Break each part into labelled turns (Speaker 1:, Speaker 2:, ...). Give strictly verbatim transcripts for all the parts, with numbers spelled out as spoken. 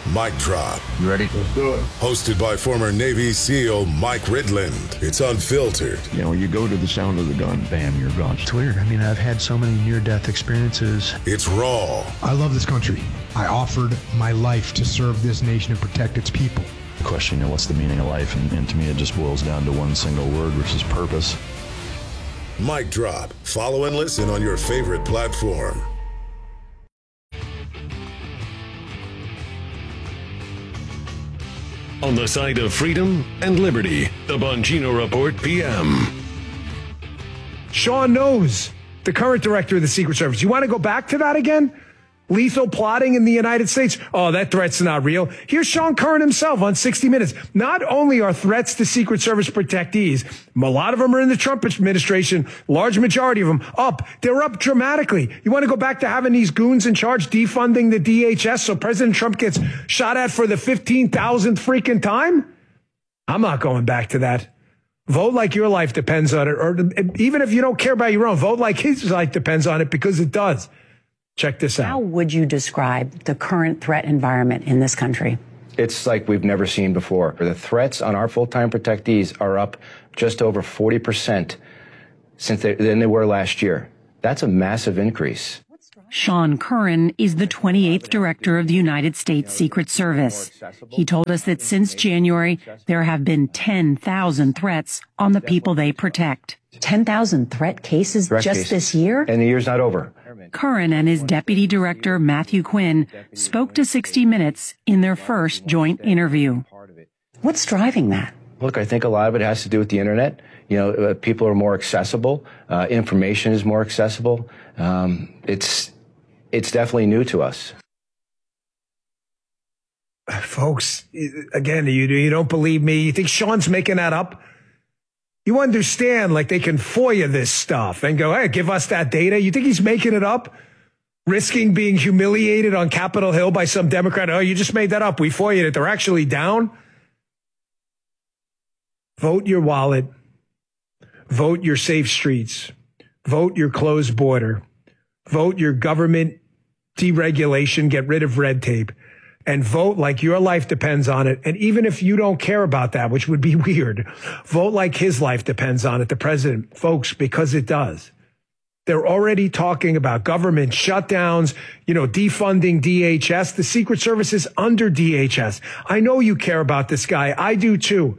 Speaker 1: Mic Drop.
Speaker 2: You ready?
Speaker 3: Let's do it.
Speaker 1: Hosted by former Navy SEAL Mike Ridland. It's unfiltered.
Speaker 2: You know, you go to the sound of the gun, bam, you're gone.
Speaker 4: It's weird. I mean, I've had so many near-death experiences.
Speaker 1: It's raw.
Speaker 5: I love this country. I offered my life to serve this nation and protect its people.
Speaker 2: The question, you know, what's the meaning of life? And, and to me, it just boils down to one single word, which is purpose.
Speaker 1: Mic Drop. Follow and listen on your favorite platform.
Speaker 6: On the side of freedom and liberty, the Bongino Report P M.
Speaker 7: Sean knows, the current director of the Secret Service. You want to go back to that again? Lethal plotting in the United States? Oh, that threat's not real. Here's Sean Curran himself on sixty minutes. Not only are threats to Secret Service protectees, a lot of them are in the Trump administration, large majority of them, up. They're up dramatically. You want to go back to having these goons in charge defunding the D H S so President Trump gets shot at for the fifteen thousandth freaking time? I'm not going back to that. Vote like your life depends on it. Or even if you don't care about your own, vote like his life depends on it, because it does. Check this out.
Speaker 8: How would you describe the current threat environment in this country?
Speaker 9: It's like we've never seen before. The threats on our full-time protectees are up just over forty percent since they, than they were last year. That's a massive increase.
Speaker 10: Sean Curran is the twenty-eighth director of the United States Secret Service. He told us that since January, there have been ten thousand threats on the people they protect.
Speaker 8: ten thousand threat cases
Speaker 9: Threat
Speaker 8: just
Speaker 9: cases.
Speaker 8: this year?
Speaker 9: And the year's not over.
Speaker 10: Curran and his deputy director, Matthew Quinn, spoke to sixty minutes in their first joint interview.
Speaker 8: What's driving that?
Speaker 9: Look, I think a lot of it has to do with the internet. You know, uh, people are more accessible. Uh, information is more accessible. Um, it's, it's definitely new to us.
Speaker 7: Folks, again, you, you don't believe me? You think Sean's making that up? You understand, like, they can FOIA this stuff and go, hey, give us that data. You think he's making it up? Risking being humiliated on Capitol Hill by some Democrat? Oh, you just made that up. We FOIA'd it. They're actually down. Vote your wallet. Vote your safe streets. Vote your closed border. Vote your government deregulation. Get rid of red tape. And vote like your life depends on it. And even if you don't care about that, which would be weird, vote like his life depends on it, the president, folks, because it does. They're already talking about government shutdowns, you know, defunding D H S. The Secret Service is under D H S. I know you care about this guy. I do too.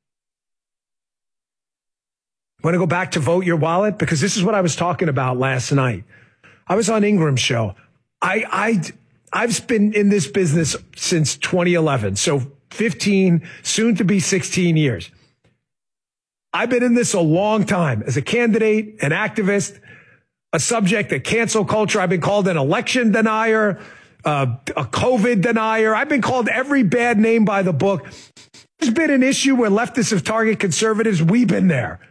Speaker 7: Want to go back to vote your wallet? Because this is what I was talking about last night. I was on Ingram's show. I, I, I've been in this business since twenty eleven, so fifteen, soon to be sixteen years. I've been in this a long time as a candidate, an activist, a subject of cancel culture. I've been called an election denier, uh, a COVID denier. I've been called every bad name by the book. There's been an issue where leftists have targeted conservatives. We've been there.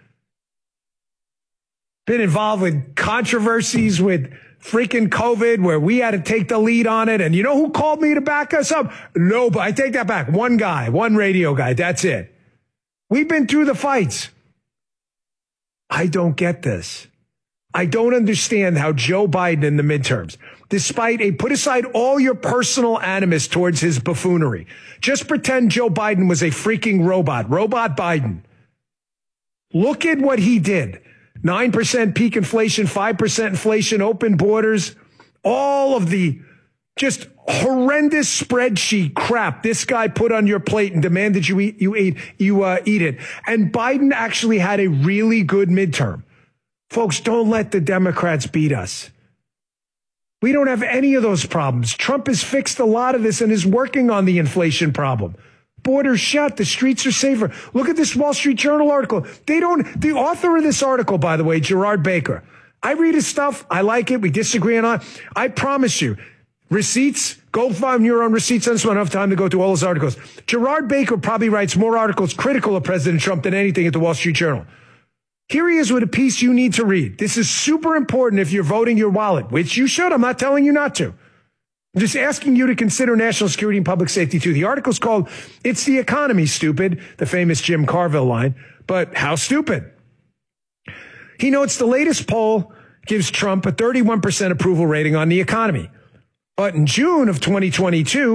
Speaker 7: Been involved with controversies with freaking COVID where we had to take the lead on it. And you know who called me to back us up? No, but I take that back. One guy, one radio guy. That's it. We've been through the fights. I don't get this. I don't understand how Joe Biden in the midterms, despite a put aside all your personal animus towards his buffoonery, just pretend Joe Biden was a freaking robot, robot Biden. Look at what he did. nine percent peak inflation, five percent inflation, open borders, all of the just horrendous spreadsheet crap this guy put on your plate and demanded you eat, you eat, you uh, eat it. And Biden actually had a really good midterm. Folks, don't let the Democrats beat us. We don't have any of those problems. Trump has fixed a lot of this and is working on the inflation problem. Borders shut. The streets are safer. Look at this Wall Street Journal article. They don't, the author of this article, by the way, Gerard Baker, I read his stuff. I like it. We disagree on it. I promise you, receipts, go find your own receipts. I just don't have time to go through all those articles. Gerard Baker probably writes more articles critical of President Trump than anything at the Wall Street Journal. Here he is with a piece you need to read. This is super important if you're voting your wallet, which you should. I'm not telling you not to. I'm just asking you to consider national security and public safety too. The article's called It's the Economy, Stupid, the famous Jim Carville line. But how stupid? He notes the latest poll gives Trump a thirty-one percent approval rating on the economy. But in June of twenty twenty-two,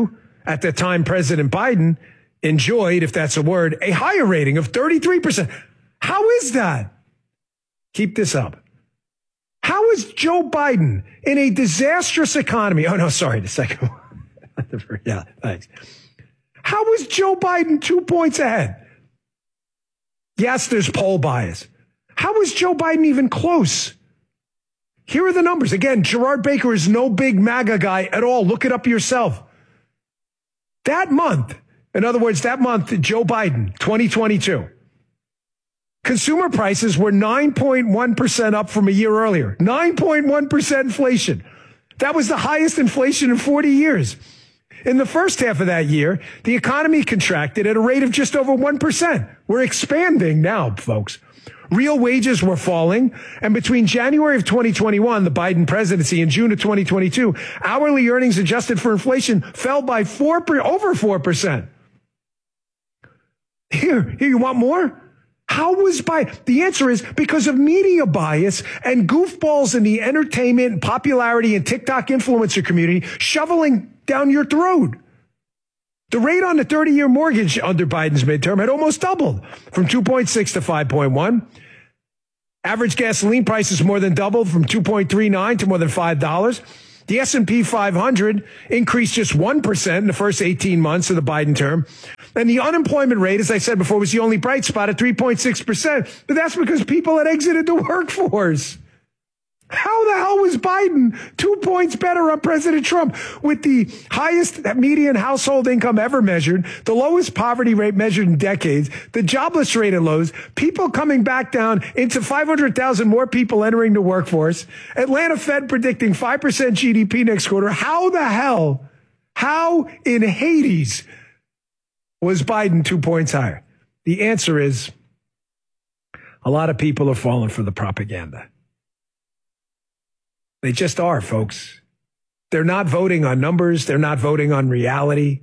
Speaker 7: At the time, President Biden enjoyed, if that's a word, a higher rating of thirty-three percent. How is that? Keep this up. How is Joe Biden in a disastrous economy? Oh, no, sorry, the second one. Yeah, thanks. How is Joe Biden two points ahead? Yes, there's poll bias. How is Joe Biden even close? Here are the numbers. Again, Gerard Baker is no big MAGA guy at all. Look it up yourself. That month, in other words, that month, Joe Biden, twenty twenty-two, consumer prices were nine point one percent up from a year earlier. nine point one percent inflation. That was the highest inflation in forty years. In the first half of that year, the economy contracted at a rate of just over one percent. We're expanding now, folks. Real wages were falling, and between January of twenty twenty-one, the Biden presidency, and June of twenty twenty-two, hourly earnings adjusted for inflation fell by four per, over four percent. Here, here, you want more? How was Biden? The answer is because of media bias and goofballs in the entertainment and popularity and TikTok influencer community shoveling down your throat. The rate on the thirty-year mortgage under Biden's midterm had almost doubled from two point six to five point one. Average gasoline prices more than doubled from two point three nine to more than five dollars. The S and P five hundred increased just one percent in the first eighteen months of the Biden term. And the unemployment rate, as I said before, was the only bright spot at three point six percent. But that's because people had exited the workforce. How the hell was Biden two points better on President Trump with the highest median household income ever measured, the lowest poverty rate measured in decades, the jobless rate at lows, people coming back down into five hundred thousand more people entering the workforce, Atlanta Fed predicting five percent G D P next quarter? How the hell, how in Hades was Biden two points higher? The answer is a lot of people are falling for the propaganda. They just are, folks. They're not voting on numbers. They're not voting on reality.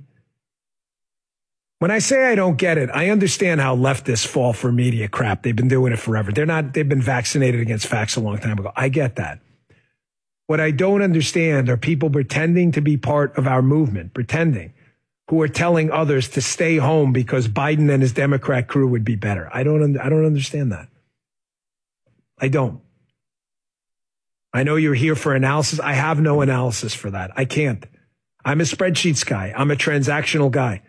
Speaker 7: When I say I don't get it, I understand how leftists fall for media crap. They've been doing it forever. They're not, they've been vaccinated against facts a long time ago. I get that. What I don't understand are people pretending to be part of our movement, pretending, who are telling others to stay home because Biden and his Democrat crew would be better. I don't, I don't understand that. I don't. I know you're here for analysis. I have no analysis for that. I can't. I'm a spreadsheets guy. I'm a transactional guy.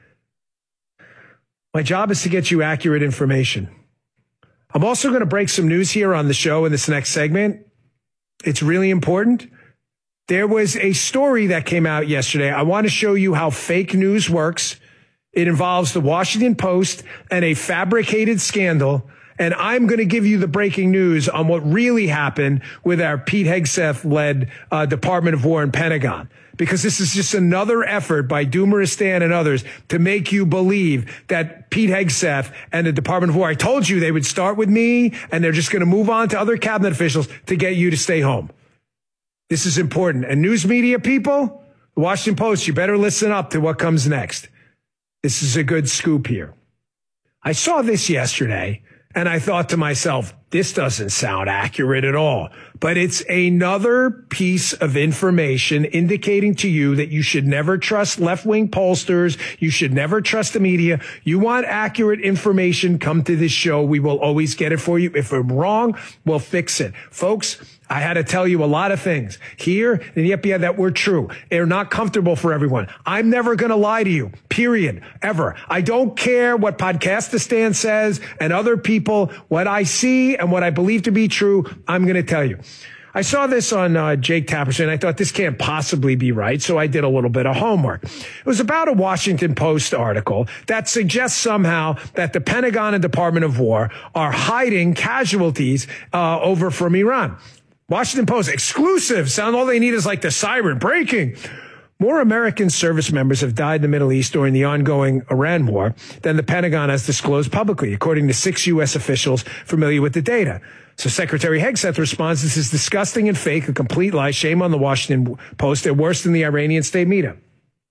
Speaker 7: My job is to get you accurate information. I'm also going to break some news here on the show in this next segment. It's really important. There was a story that came out yesterday. I want to show you how fake news works. It involves the Washington Post and a fabricated scandal. And I'm going to give you the breaking news on what really happened with our Pete Hegseth-led uh, Department of War and Pentagon. Because this is just another effort by Doomeristan and others to make you believe that Pete Hegseth and the Department of War, I told you they would start with me and they're just going to move on to other cabinet officials to get you to stay home. This is important. And news media people, the Washington Post, you better listen up to what comes next. This is a good scoop here. I saw this yesterday. And I thought to myself, this doesn't sound accurate at all. But it's another piece of information indicating to you that you should never trust left-wing pollsters. You should never trust the media. You want accurate information, come to this show. We will always get it for you. If I'm wrong, we'll fix it. Folks, I had to tell you a lot of things here and yet yeah, that were true. They're not comfortable for everyone. I'm never going to lie to you, period, ever. I don't care what Podcastistan says and other people, what I see and what I believe to be true, I'm going to tell you. I saw this on uh, Jake Tapper, and I thought this can't possibly be right, so I did a little bit of homework. It was about a Washington Post article that suggests somehow that the Pentagon and Department of War are hiding casualties uh, over from Iran. Washington Post, exclusive. Sound all they need is like the siren breaking. More American service members have died in the Middle East during the ongoing Iran war than the Pentagon has disclosed publicly, according to six U S officials familiar with the data. So Secretary Hegseth responds, this is disgusting and fake, a complete lie. Shame on the Washington Post. They're worse than the Iranian state media.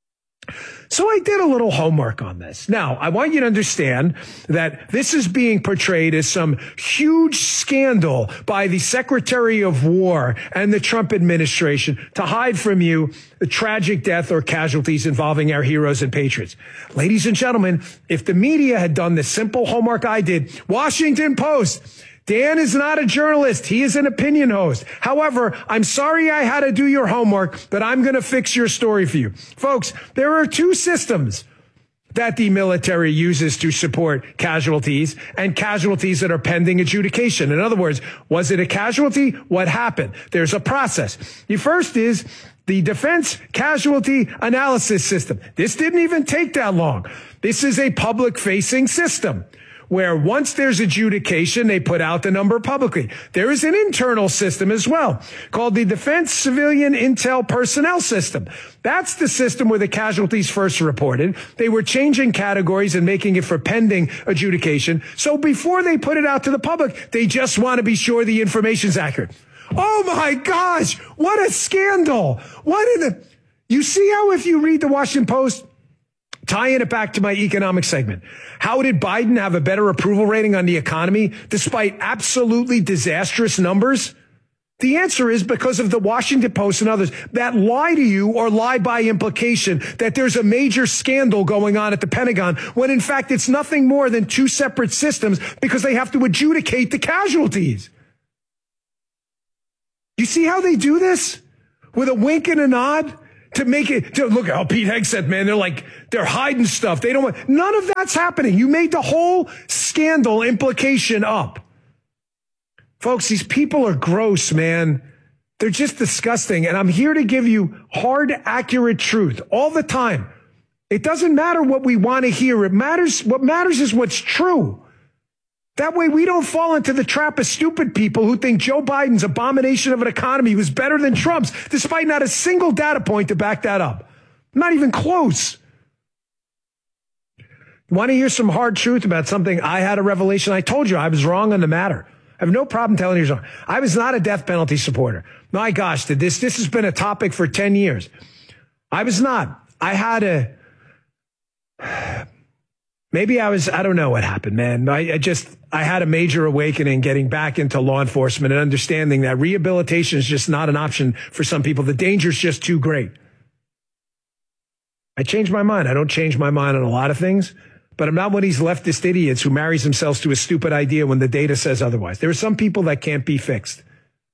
Speaker 7: So I did a little homework on this. Now, I want you to understand that this is being portrayed as some huge scandal by the Secretary of War and the Trump administration to hide from you the tragic death or casualties involving our heroes and patriots. Ladies and gentlemen, if the media had done the simple homework I did, Washington Post, Dan is not a journalist. He is an opinion host. However, I'm sorry I had to do your homework, but I'm going to fix your story for you. Folks, there are two systems that the military uses to support casualties and casualties that are pending adjudication. In other words, was it a casualty? What happened? There's a process. The first is the Defense Casualty Analysis System. This didn't even take that long. This is a public-facing system where once there's adjudication, they put out the number publicly. There is an internal system as well called the Defense Civilian Intel Personnel System. That's the system where the casualties first reported. They were changing categories and making it for pending adjudication. So before they put it out to the public, they just want to be sure the information's accurate. Oh my gosh, what a scandal. What in the... You see how if you read the Washington Post, tying it back to my economic segment, how did Biden have a better approval rating on the economy despite absolutely disastrous numbers? The answer is because of the Washington Post and others that lie to you or lie by implication that there's a major scandal going on at the Pentagon when in fact it's nothing more than two separate systems because they have to adjudicate the casualties. You see how they do this? With a wink and a nod? To make it, to look at how Pete Hegseth, man, they're like, they're hiding stuff. They don't want, none of that's happening. You made the whole scandal implication up. Folks, these people are gross, man. They're just disgusting. And I'm here to give you hard, accurate truth all the time. It doesn't matter what we want to hear. It matters, what matters is what's true. That way we don't fall into the trap of stupid people who think Joe Biden's abomination of an economy was better than Trump's, despite not a single data point to back that up. Not even close. You want to hear some hard truth about something I had a revelation? I told you I was wrong on the matter. I have no problem telling you wrong. I was not a death penalty supporter. My gosh, did this, this has been a topic for ten years. I was not. I had a... Maybe I was, I don't know what happened, man. I, I just, I had a major awakening getting back into law enforcement and understanding that rehabilitation is just not an option for some people. The danger is just too great. I changed my mind. I don't change my mind on a lot of things, but I'm not one of these leftist idiots who marries themselves to a stupid idea when the data says otherwise. There are some people that can't be fixed.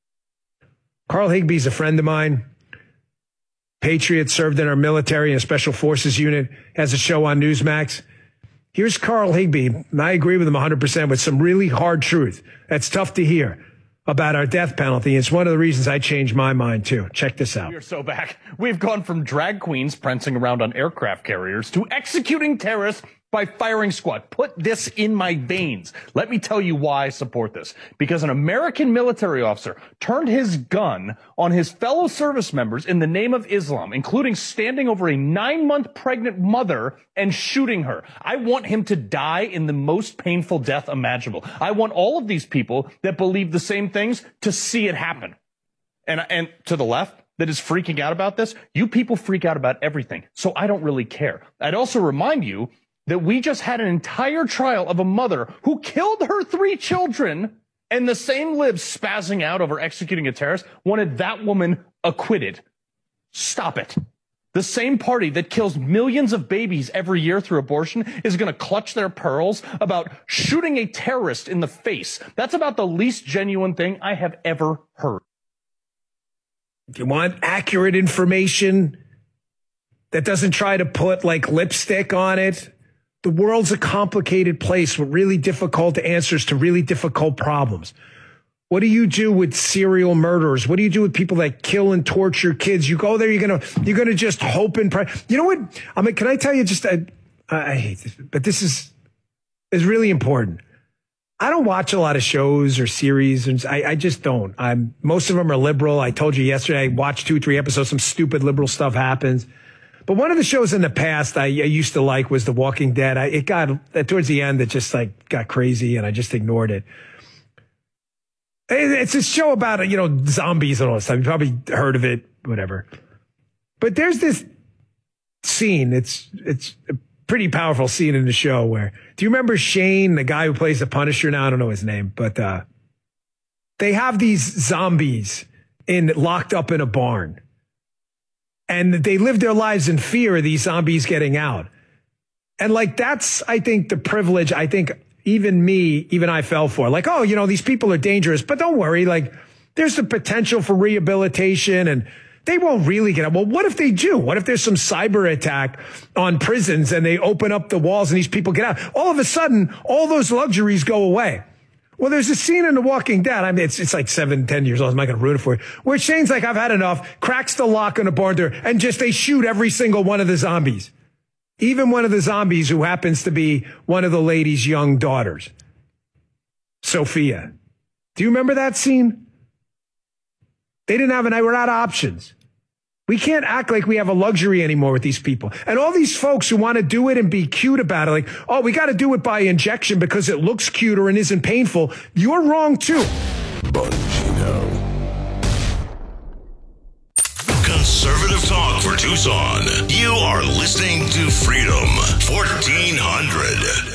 Speaker 7: Carl Higby's a friend of mine. Patriot, served in our military and a special forces unit, has a show on Newsmax. Here's Carl Higby, and I agree with him one hundred percent with some really hard truth. That's tough to hear about our death penalty. It's one of the reasons I changed my mind, too. Check this out.
Speaker 3: We're so back. We've gone from drag queens prancing around on aircraft carriers to executing terrorists by firing squad. Put this in my veins. Let me tell you why I support this. Because an American military officer turned his gun on his fellow service members in the name of Islam, including standing over a nine-month pregnant mother and shooting her. I want him to die in the most painful death imaginable. I want all of these people that believe the same things to see it happen. And, and to the left, that is freaking out about this, you people freak out about everything. So I don't really care. I'd also remind you that we just had an entire trial of a mother who killed her three children, and the same libs spazzing out over executing a terrorist wanted that woman acquitted. Stop it. The same party that kills millions of babies every year through abortion is going to clutch their pearls about shooting a terrorist in the face. That's about the least genuine thing I have ever heard.
Speaker 7: If you want accurate information that doesn't try to put like lipstick on it, the world's a complicated place with really difficult answers to really difficult problems. What do you do with serial murderers? What do you do with people that kill and torture kids? You go there, you're gonna you're gonna just hope and pray. You know what? I mean, can I tell you just? I, I hate this, but this is is really important. I don't watch a lot of shows or series, and I, I just don't. I'm most of them are liberal. I told you yesterday. I watched two, three episodes. Some stupid liberal stuff happens. But one of the shows in the past I, I used to like was The Walking Dead. I, it got towards the end, it just like got crazy, and I just ignored it. It's a show about, you know, zombies and all that stuff. You probably heard of it, whatever. But there's this scene. It's it's a pretty powerful scene in the show where, do you remember Shane, the guy who plays the Punisher now? I don't know his name, but uh, they have these zombies in locked up in a barn. And they live their lives in fear of these zombies getting out. And like, that's, I think, the privilege, I think even me, even I fell for. Like, oh, you know, these people are dangerous, but don't worry. Like, there's the potential for rehabilitation and they won't really get out. Well, what if they do? What if there's some cyber attack on prisons and they open up the walls and these people get out? All of a sudden, all those luxuries go away. Well, there's a scene in The Walking Dead. I mean, it's it's like seven, ten years old. I'm not going to ruin it for you. Where Shane's like, I've had enough, cracks the lock on the barn door, and just they shoot every single one of the zombies. Even one of the zombies who happens to be one of the lady's young daughters, Sophia. Do you remember that scene? They didn't have an, they were out of options. We can't act like we have a luxury anymore with these people. And all these folks who want to do it and be cute about it, like, oh, we got to do it by injection because it looks cuter and isn't painful. You're wrong, too.
Speaker 1: Bongino.
Speaker 11: Conservative talk for Tucson. You are listening to Freedom fourteen hundred.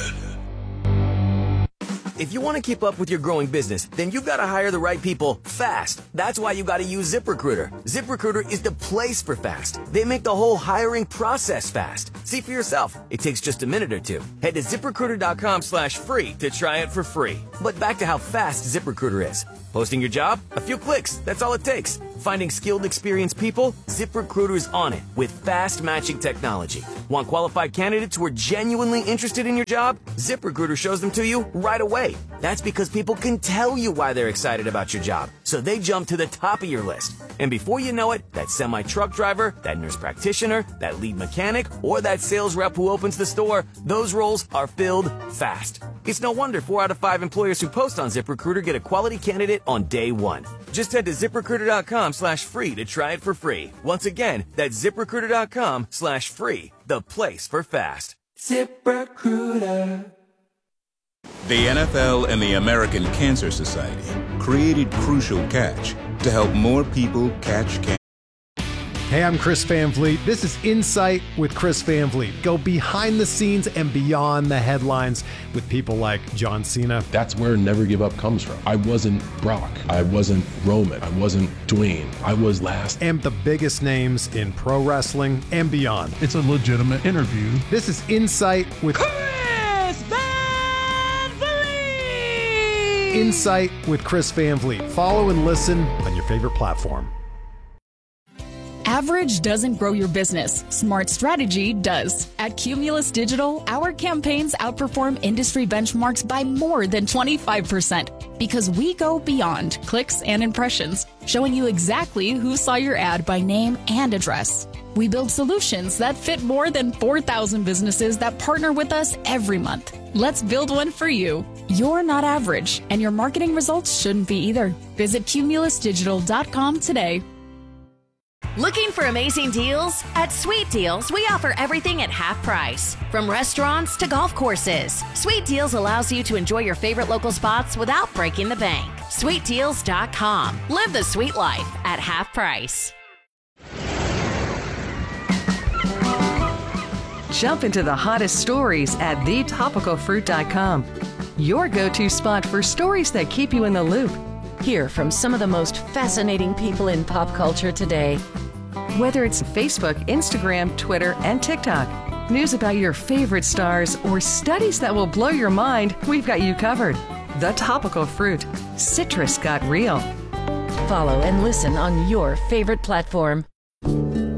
Speaker 12: If you want to keep up with your growing business, then you've got to hire the right people fast. That's why you got to use ZipRecruiter. ZipRecruiter is the place for fast. They make the whole hiring process fast. See for yourself. It takes just a minute or two. Head to ZipRecruiter.com slash free to try it for free. But back to how fast ZipRecruiter is. Posting your job? A few clicks. That's all it takes. Finding skilled, experienced people? ZipRecruiter is on it with fast matching technology. Want qualified candidates who are genuinely interested in your job? ZipRecruiter shows them to you right away. That's because people can tell you why they're excited about your job, so they jump to the top of your list. And before you know it, that semi-truck driver, that nurse practitioner, that lead mechanic, or that sales rep who opens the store, those roles are filled fast. It's no wonder four out of five employers who post on ZipRecruiter get a quality candidate on day one. Just head to ZipRecruiter.com slash free to try it for free. Once again, that's ZipRecruiter.com slash free, the place for fast. ZipRecruiter.
Speaker 13: The N F L and the American Cancer Society created Crucial Catch to help more people catch cancer.
Speaker 14: Hey, I'm Chris Van Vliet. This is Insight with Chris Van Vliet. Go behind the scenes and beyond the headlines with people like John Cena.
Speaker 15: That's where Never Give Up comes from. I wasn't Brock. I wasn't Roman. I wasn't Dwayne. I was last.
Speaker 14: And the biggest names in pro wrestling and beyond.
Speaker 16: It's a legitimate interview.
Speaker 14: This is Insight with
Speaker 17: Chris Van Vliet.
Speaker 14: Insight with Chris Van Vliet. Follow and listen on your favorite platform.
Speaker 18: Average doesn't grow your business. Smart strategy does. At Cumulus Digital, our campaigns outperform industry benchmarks by more than twenty-five percent because we go beyond clicks and impressions, showing you exactly who saw your ad by name and address. We build solutions that fit more than four thousand businesses that partner with us every month. Let's build one for you. You're not average, and your marketing results shouldn't be either. Visit cumulus digital dot com today.
Speaker 19: Looking for amazing deals? At Sweet Deals, we offer everything at half price. From restaurants to golf courses, Sweet Deals allows you to enjoy your favorite local spots without breaking the bank. sweet deals dot com. Live the sweet life at half price.
Speaker 20: Jump into the hottest stories at the topical fruit dot com. Your go-to spot for stories that keep you in the loop.
Speaker 21: Hear from some of the most fascinating people in pop culture today.
Speaker 20: Whether it's Facebook, Instagram, Twitter, and TikTok, news about your favorite stars, or studies that will blow your mind, we've got you covered. The Topical Fruit. Citrus got real.
Speaker 21: Follow and listen on your favorite platform.